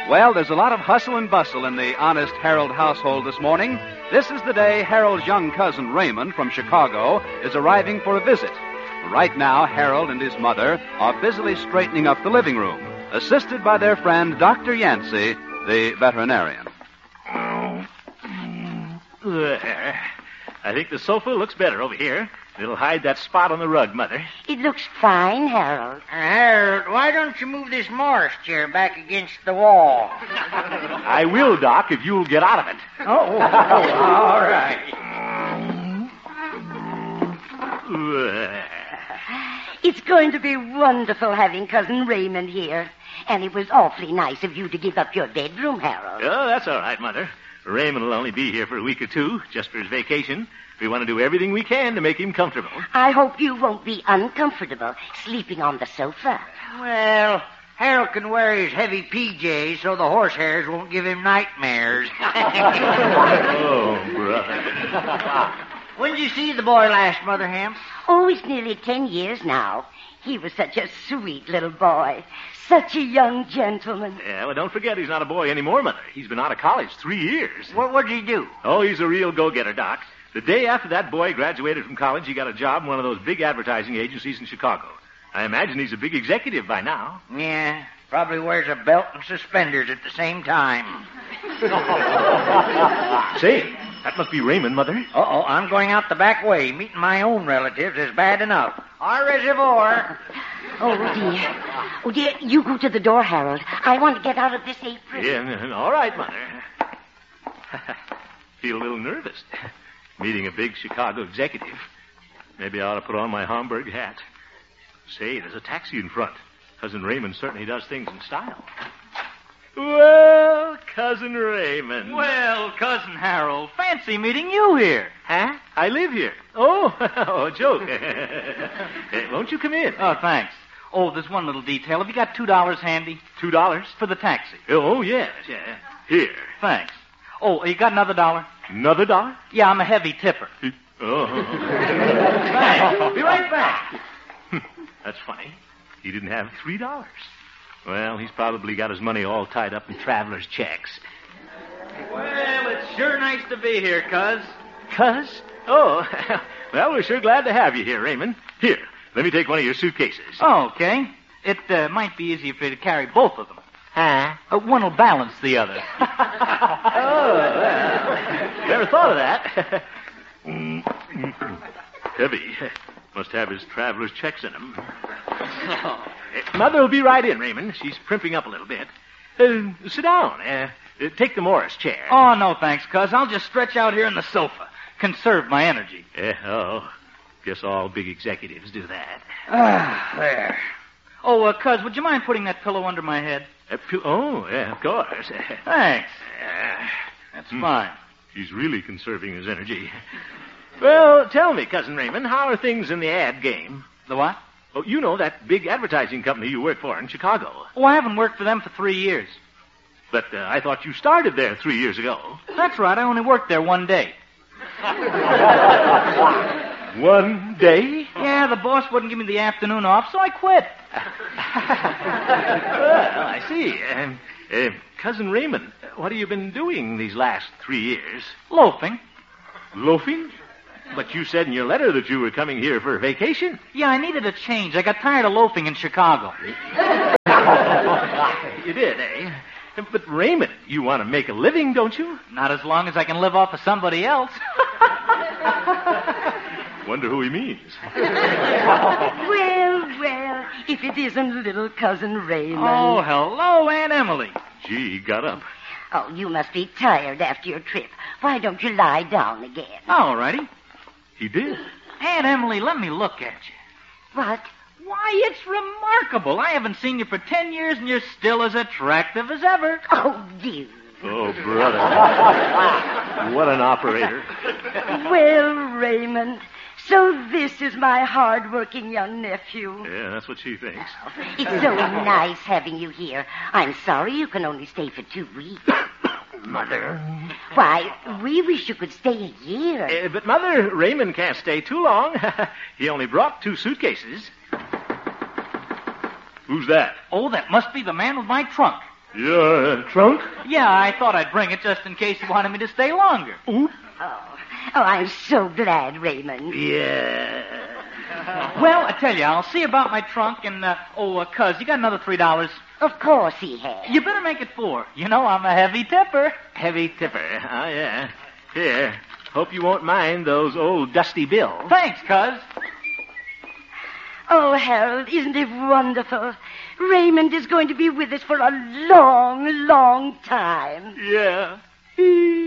Well, there's a lot of hustle and bustle in the honest Harold household this morning. This is the day Harold's young cousin Raymond from Chicago is arriving for a visit. Right now, Harold and his mother are busily straightening up the living room, assisted by their friend Dr. Yancey, the veterinarian. I think the sofa looks better over here. It'll hide that spot on the rug, Mother. It looks fine, Harold. Harold, why don't you move this Morris chair back against the wall? I will, Doc, if you'll get out of it. All right. It's going to be wonderful having Cousin Raymond here. And it was awfully nice of you to give up your bedroom, Harold. Oh, that's all right, Mother. Raymond will only be here for a week or two, just for his vacation. We want to do everything we can to make him comfortable. I hope you won't be uncomfortable sleeping on the sofa. Well, Harold can wear his heavy PJs so the horsehairs won't give him nightmares. Oh, brother. When did you see the boy last, Mother Ham? Oh, it's nearly 10 years now. He was such a sweet little boy. Such a young gentleman. Yeah, well, don't forget he's not a boy anymore, Mother. He's been out of college 3 years. What did he do? Oh, he's a real go-getter, Doc. The day after that boy graduated from college, he got a job in one of those big advertising agencies in Chicago. I imagine he's a big executive by now. Yeah, probably wears a belt and suspenders at the same time. Say, that must be Raymond, Mother. Uh-oh, I'm going out the back way. Meeting my own relatives is bad enough. Our reservoir. Oh, dear. Oh, dear, you go to the door, Harold. I want to get out of this apron. Yeah, all right, Mother. Feel a little nervous. Meeting a big Chicago executive. Maybe I ought to put on my Homburg hat. Say, there's a taxi in front. Cousin Raymond certainly does things in style. Well, Cousin Raymond. Well, Cousin Harold, fancy meeting you here. Huh? I live here. Oh, a joke. Won't you come in? Oh, thanks. Oh, there's one little detail. Have you got $2 handy? $2? For the taxi. Oh, yes, yeah. Here. Thanks. Oh, you got another $1? Another $1? Yeah, I'm a heavy tipper. Oh. Thanks. Be right back. That's funny. He didn't have $3. Well, he's probably got his money all tied up in traveler's checks. Well, it's sure nice to be here, Cuz. Cuz? Oh, well, we're sure glad to have you here, Raymond. Here, let me take one of your suitcases. Oh, okay. It might be easier for you to carry both of them. Huh? One will balance the other. Oh, never thought of that. Heavy. Must have his traveler's checks in him. Mother will be right in, Raymond. She's primping up a little bit. Sit down. Take the Morris chair. Oh, no, thanks, Cuz. I'll just stretch out here on the sofa. Conserve my energy. Guess all big executives do that. There. Oh, Cuz, would you mind putting that pillow under my head? Yeah, of course. Thanks. That's fine. He's really conserving his energy. Well, tell me, Cousin Raymond, how are things in the ad game? The what? Oh, you know that big advertising company you work for in Chicago. Oh, I haven't worked for them for 3 years. But I thought you started there 3 years ago. That's right. I only worked there 1 day. 1 day? Yeah, the boss wouldn't give me the afternoon off, so I quit. Well, I see. Cousin Raymond, what have you been doing these last 3 years? Loafing. Loafing? But you said in your letter that you were coming here for vacation. Yeah, I needed a change. I got tired of loafing in Chicago. You did, eh? But Raymond, you want to make a living, don't you? Not as long as I can live off of somebody else. Wonder who he means. Well, if it isn't little Cousin Raymond. Oh, hello, Aunt Emily. Gee, he got up. Oh, you must be tired after your trip. Why don't you lie down again? All righty. He did. Aunt Emily, let me look at you. What? Why, it's remarkable. I haven't seen you for 10 years, and you're still as attractive as ever. Oh, dear. Oh, brother. What an operator. Well, Raymond, so this is my hard-working young nephew. Yeah, that's what she thinks. It's so nice having you here. I'm sorry you can only stay for 2 weeks. Mother. Why, we wish you could stay a year. But, Mother, Raymond can't stay too long. He only brought 2 suitcases. Who's that? Oh, that must be the man with my trunk. Your trunk? Yeah, I thought I'd bring it just in case you wanted me to stay longer. Oop. Oh, I'm so glad, Raymond. Yeah. Well, I tell you, I'll see about my trunk and, Cuz, you got another $3. Of course he has. You better make it 4. You know I'm a heavy tipper. Heavy tipper. Oh, yeah. Here. Hope you won't mind those old dusty bills. Thanks, Cuz. Oh, Harold, isn't it wonderful? Raymond is going to be with us for a long, long time. Yeah.